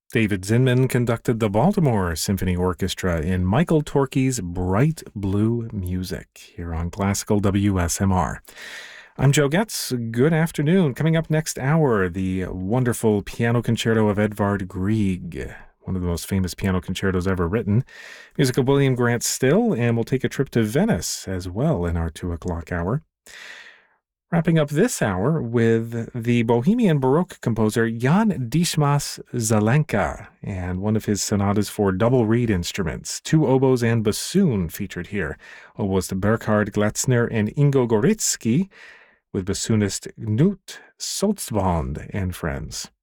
David Zinman conducted the Baltimore Symphony Orchestra in Michael Torke's Bright Blue Music here on Classical WSMR. I'm Joe Getz. Good afternoon. Coming up next hour, the wonderful piano concerto of Edvard Grieg, one of the most famous piano concertos ever written. Music of William Grant Still, and we'll take a trip to Venice as well in our 2 o'clock hour. Wrapping up this hour with the Bohemian Baroque composer Jan Dismas Zelenka and one of his sonatas for double reed instruments, 2 oboes and bassoon featured here. Oboist Burkhard Gletzner and Ingo Goritsky with bassoonist Knut Solzbond and friends.